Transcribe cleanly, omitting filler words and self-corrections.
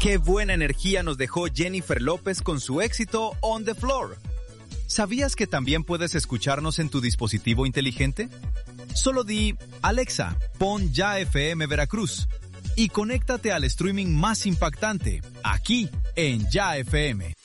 Qué buena energía nos dejó Jennifer López con su éxito On the Floor. ¿Sabías que también puedes escucharnos en tu dispositivo inteligente? Solo di, Alexa, pon Ya FM Veracruz y conéctate al streaming más impactante, aquí en Ya FM.